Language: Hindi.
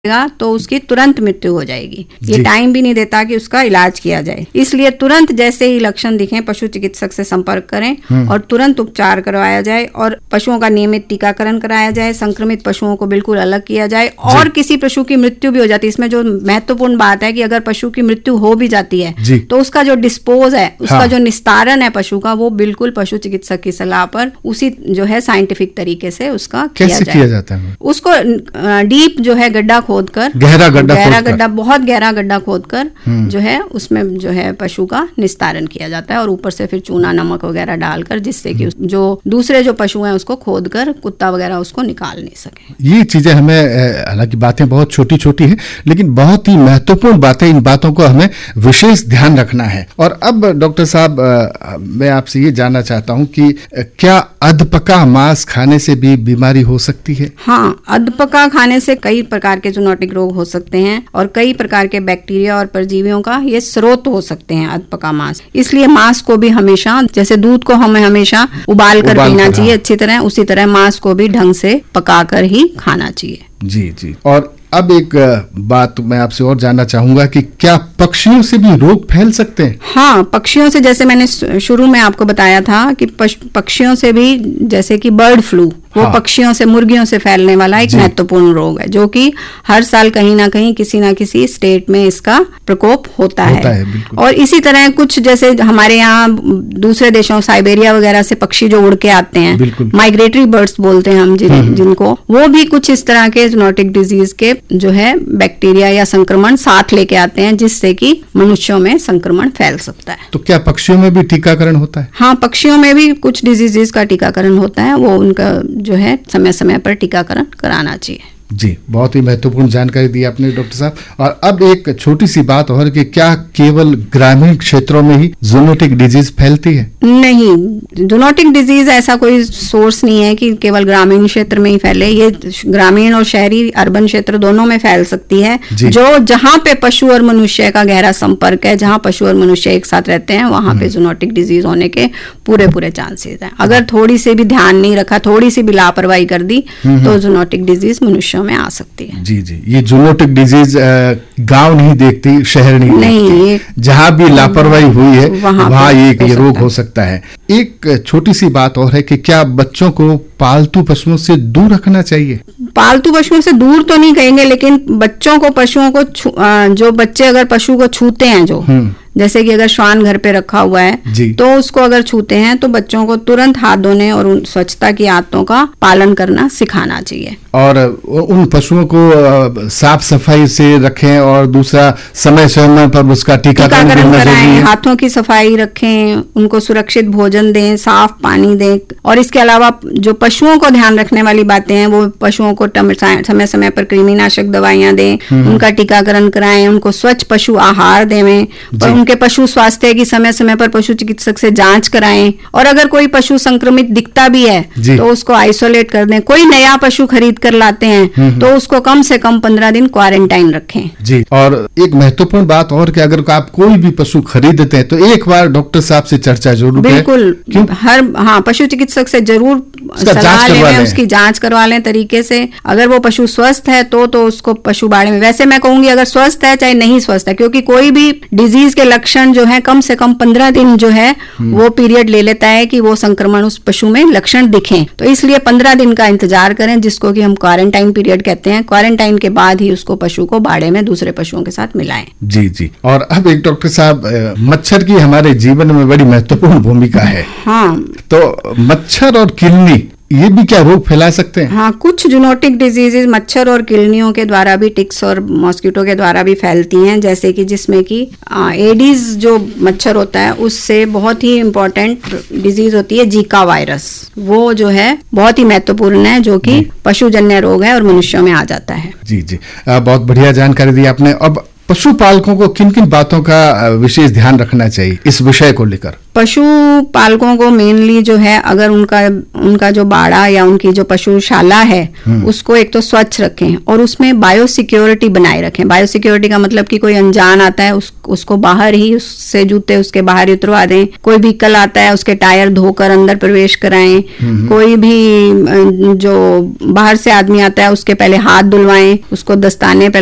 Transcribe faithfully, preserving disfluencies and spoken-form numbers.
तो उसकी तुरंत मृत्यु हो जाएगी। ये टाइम भी नहीं देता कि उसका इलाज किया जाए। इसलिए तुरंत जैसे ही लक्षण दिखें पशु चिकित्सक से संपर्क करें और तुरंत उपचार करवाया जाए और पशुओं का नियमित टीकाकरण कराया जाए, संक्रमित पशुओं को बिल्कुल अलग किया जाए। और किसी पशु की मृत्यु भी हो जाती है, इसमें जो महत्वपूर्ण बात है कि अगर पशु की मृत्यु हो भी जाती है तो उसका जो डिस्पोज है, उसका हाँ। जो निस्तारण है पशु का, वो बिल्कुल पशु चिकित्सक की सलाह पर उसी जो है साइंटिफिक तरीके से उसका किया जाए। किया जाता है उसको डीप जो है गड्ढा खोदकर, गहरा गड्ढा गहरा गड्ढा बहुत गहरा गड्ढा खोदकर जो है उसमें जो है पशु का निस्तारण किया जाता है और ऊपर से फिर चूना नमक वगैरह डालकर, जिससे कि जो दूसरे जो पशु हैं उसको खोदकर कुत्ता वगैरह उसको निकाल नहीं सके। ये चीजें हमें, हालांकि बातें बहुत छोटी छोटी हैं, लेकिन बहुत ही महत्वपूर्ण बातें, इन बातों को हमें विशेष ध्यान रखना है। और अब डॉक्टर साहब, मैं आपसे ये जानना चाहता हूँ कि क्या अधपका मांस खाने से भी बीमारी हो सकती है? हाँ, अधपका खाने से कई प्रकार के जूनोटिक रोग हो सकते हैं और कई प्रकार के बैक्टीरिया और परजीवियों का ये स्रोत हो सकते हैं अधपका मांस। इसलिए मांस को भी हमेशा, जैसे दूध को हमें हमेशा उबाल कर पीना चाहिए अच्छी तरह, उसी तरह मांस को भी ढंग से पकाकर ही खाना चाहिए। जी जी। और अब एक बात मैं आपसे और जानना चाहूंगा कि क्या पक्षियों से भी रोग फैल सकते हैं? हाँ, पक्षियों से, जैसे मैंने शुरू में आपको बताया था कि पक्षियों से भी, जैसे कि बर्ड फ्लू, वो हाँ। पक्षियों से, मुर्गियों से फैलने वाला एक महत्वपूर्ण रोग है, जो कि हर साल कहीं ना कहीं किसी ना किसी स्टेट में इसका प्रकोप होता, होता है, है और इसी तरह कुछ, जैसे हमारे यहाँ दूसरे देशों, साइबेरिया वगैरह से पक्षी जो उड़ के आते हैं, माइग्रेटरी बर्ड्स बोलते हैं हम जिन, जिनको, वो भी कुछ इस तरह के जूनोटिक डिजीज के जो है बैक्टीरिया या संक्रमण साथ लेके आते हैं, जिससे कि मनुष्यों में संक्रमण फैल सकता है। तो क्या पक्षियों में भी टीकाकरण होता है? हाँ, पक्षियों में भी कुछ डिजीजेस का टीकाकरण होता है, वो उनका जो है समय समय पर टीकाकरण कराना चाहिए। जी, बहुत ही महत्वपूर्ण जानकारी दी आपने डॉक्टर साहब। और अब एक छोटी सी बात और, कि क्या केवल ग्रामीण क्षेत्रों में ही जूनोटिक डिजीज फैलती है? नहीं, जूनोटिक डिजीज ऐसा कोई सोर्स नहीं है कि केवल ग्रामीण क्षेत्र में ही फैले। ये ग्रामीण और शहरी, अर्बन क्षेत्र दोनों में फैल सकती है। जो जहाँ पे पशु और मनुष्य का गहरा संपर्क है, जहाँ पशु और मनुष्य एक साथ रहते हैं, वहां पे जूनोटिक डिजीज होने के पूरे पूरे चांसेस हैं। अगर थोड़ी सी भी ध्यान नहीं रखा, थोड़ी सी भी लापरवाही कर दी, तो जूनोटिक डिजीज मनुष्य में आ सकती है। जी जी। ये जूनोटिक डिजीज गांव नहीं देखती, शहर नहीं, नहीं देखती, जहां भी लापरवाही हुई है वहां ये, ये रोग हो सकता है। एक छोटी सी बात और है कि क्या बच्चों को पालतू पशुओं से दूर रखना चाहिए? पालतू पशुओं से दूर तो नहीं कहेंगे, लेकिन बच्चों को, पशुओं को, जो बच्चे अगर पशु को छूते हैं, जो जैसे कि अगर श्वान घर पे रखा हुआ है तो उसको अगर छूते हैं तो बच्चों को तुरंत हाथ धोने और उन स्वच्छता की आदतों का पालन करना सिखाना चाहिए। और उन पशुओं को साफ सफाई से रखें और दूसरा समय समय पर उसका टीकाकरण कराएं, हाथों की सफाई रखें, उनको सुरक्षित भोजन दें, साफ पानी दें। और इसके अलावा जो पशुओं को ध्यान रखने वाली बातें हैं, वो पशुओं को समय समय पर कृमिनाशक दवाइयां दें, उनका टीकाकरण कराएं, उनको स्वच्छ पशु आहार देवें, उनके पशु स्वास्थ्य की समय समय पर पशु चिकित्सक से जांच कराएं। और अगर कोई पशु संक्रमित दिखता भी है तो उसको आइसोलेट कर दें। कोई नया पशु खरीद कर लाते हैं तो उसको कम से कम पंद्रह दिन क्वारंटाइन रखें। जी। और एक महत्वपूर्ण बात और, कि अगर आप कोई भी पशु खरीदते हैं तो एक बार डॉक्टर साहब से चर्चा जरूर करें। बिल्कुल, हर हाँ पशु चिकित्सक से जरूर सलाह लें, उसकी जांच करवा लें तरीके से। अगर वो पशु स्वस्थ है तो तो उसको पशु बाड़े में, वैसे मैं कहूंगी अगर स्वस्थ है चाहे नहीं स्वस्थ है, क्योंकि कोई भी डिजीज के लक्षण जो है कम से कम पंद्रह दिन जो है वो पीरियड ले लेता है कि वो संक्रमण उस पशु में लक्षण दिखें। तो इसलिए पंद्रह दिन का इंतजार करें, जिसको कि हम क्वारंटाइन पीरियड कहते हैं। क्वारंटाइन के बाद ही उसको पशु को बाड़े में दूसरे पशुओं के साथ मिलाएं। जी जी। और अब एक डॉक्टर साहब, मच्छर की हमारे जीवन में बड़ी महत्वपूर्ण भूमिका है। हाँ, तो मच्छर और किलनी, ये भी क्या रोग फैला सकते हैं? हाँ, कुछ जूनोटिक डिजीजेज मच्छर और किलनियों के द्वारा भी, टिक्स और मॉस्किटो के द्वारा भी फैलती हैं। जैसे कि जिसमें कि एडीज जो मच्छर होता है, उससे बहुत ही इम्पोर्टेंट डिजीज होती है जीका वायरस। वो जो है बहुत ही महत्वपूर्ण है, जो कि पशुजन्य रोग है और मनुष्यों में आ जाता है। जी जी। आ, बहुत बढ़िया जानकारी दी आपने। अब पशुपालकों को किन किन बातों का विशेष ध्यान रखना चाहिए इस विषय को लेकर? पशु पालकों को मेनली जो है, अगर उनका उनका जो बाड़ा या उनकी जो पशुशाला है उसको एक तो स्वच्छ रखें और उसमें बायो सिक्योरिटी बनाए रखें। बायो सिक्योरिटी का मतलब कि कोई अनजान आता है उस, उसको बाहर ही, उससे जूते उसके बाहर ही उतरवा दें। कोई व्हीकल आता है उसके टायर धोकर अंदर प्रवेश कराएं। कोई भी जो बाहर से आदमी आता है उसके पहले हाथ धुलवाएं, उसको दस्ताने